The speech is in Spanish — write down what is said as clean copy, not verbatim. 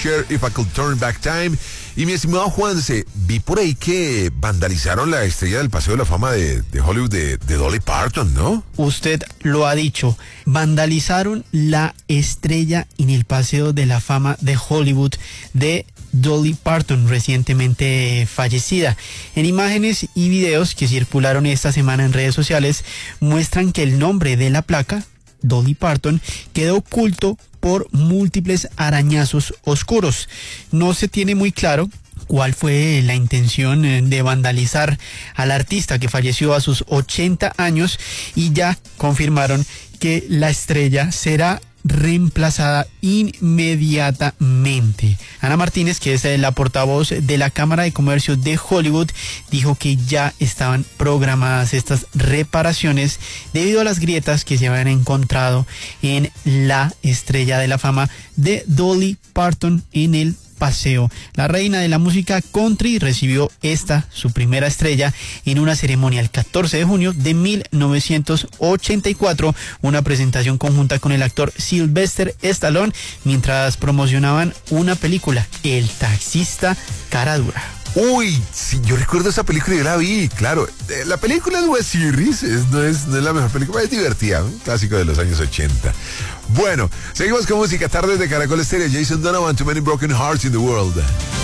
Share If I Could Turn Back Time. Y mi estimado Juanse, vi por ahí que vandalizaron la estrella del Paseo de la Fama de Hollywood de Dolly Parton, ¿no? Usted lo ha dicho, vandalizaron la estrella en el Paseo de la Fama de Hollywood de Dolly Parton, recientemente fallecida. En imágenes y videos que circularon esta semana en redes sociales, muestran que el nombre de la placa, Dolly Parton, quedó oculto por múltiples arañazos oscuros. No se tiene muy claro cuál fue la intención de vandalizar al artista que falleció a sus 80 años, y ya confirmaron que la estrella será reemplazada inmediatamente. Ana Martínez, que es la portavoz de la Cámara de Comercio de Hollywood, dijo que ya estaban programadas estas reparaciones debido a las grietas que se habían encontrado en la estrella de la fama de Dolly Parton en el paseo. La reina de la música country recibió su primera estrella, en una ceremonia el 14 de junio de 1984, una presentación conjunta con el actor Sylvester Stallone, mientras promocionaban una película, El taxista cara dura. Uy, sí, yo recuerdo esa película y yo la vi, claro. La película es web series, no es la mejor película, es divertida, un clásico de los años 80. Bueno, seguimos con música, tardes de Caracol Estéreo. Jason Donovan, Too Many Broken Hearts in the World.